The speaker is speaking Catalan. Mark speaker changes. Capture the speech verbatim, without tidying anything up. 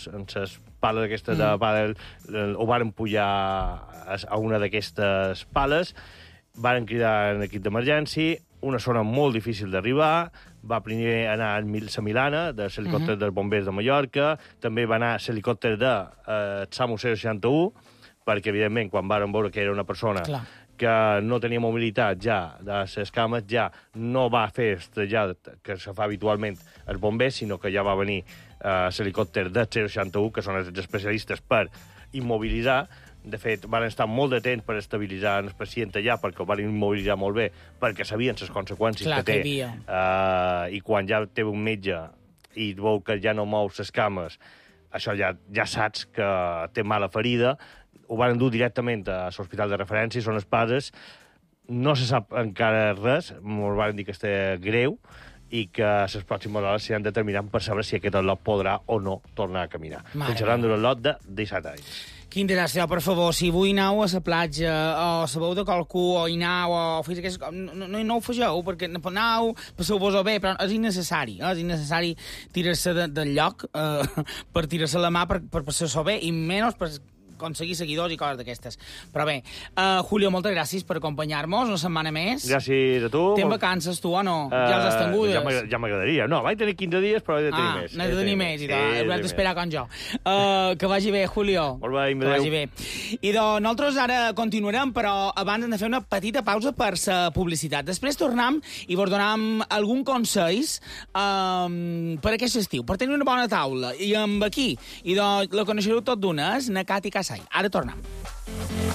Speaker 1: en les pales aquestes de pàdel, ho varen pujar a una d'aquestes pales, varen cridar en equip d'emergència, una zona molt difícil d'arribar, va primer anar a la Milana, de l'helicòpter uh -huh. dels bombers de Mallorca, també va anar l'helicòpter de eh, SAMU zero seixanta u, perquè, evidentment, quan varen veure que era una persona Clar. que no tenia mobilitat ja de les cames, ja no va fer el trasllat que se fa habitualment els bombers, sinó que ja va venir eh, l'helicòpter de zero seixanta u, que són els especialistes per immobilitzar. De fet, van estar molt de temps per estabilitzar el pacient allà, perquè ho van immobilitzar molt bé, perquè sabien les conseqüències
Speaker 2: Clar,
Speaker 1: que té.
Speaker 2: Que
Speaker 1: uh, I quan ja té un metge i veu que ja no mou les cames, això ja, ja saps que té mala ferida. Ho van dur directament a l'hospital de referència, són els pares. No se sap encara res, ens van dir que està greu, i que les pròximes hores s'han determinant per saber si aquest lot podrà o no tornar a caminar. Estem xerrant d'un lot de disset anys.
Speaker 2: Quin desastre, per favor, si avui aneu a la platja o sabeu de qualcú o hi aneu o fes aquest... No, no, no ho fegeu, perquè aneu, passeu-vos-ho bé, però és innecessari, eh? És innecessari tirar-se de, del lloc eh, per tirar-se la mà per, per passar-s'ho bé, i menys per aconseguir seguidors i coses d'aquestes. Però bé, uh, Julio, moltes gràcies per acompanyar-nos una setmana més.
Speaker 1: Gràcies a tu.
Speaker 2: Tens vacances, tu, o no? Uh, ja les has tingudes?
Speaker 1: Ja m'agradaria. No, vaig tenir quinze dies, però he de tenir
Speaker 2: ah,
Speaker 1: més.
Speaker 2: Ah, n'he de tenir més, i
Speaker 1: sí,
Speaker 2: hauràs d'esperar com jo. Uh, que vagi bé, Julio.
Speaker 1: Molt bé,
Speaker 2: que vagi bé. I doncs, nosaltres ara continuarem, però abans hem de fer una petita pausa per la publicitat. Després tornem i vos donem algun consells um, per aquest estiu, per tenir una bona taula. I amb aquí, i doncs la coneixereu tot d'una, és na Cati Casai. Ara tornem.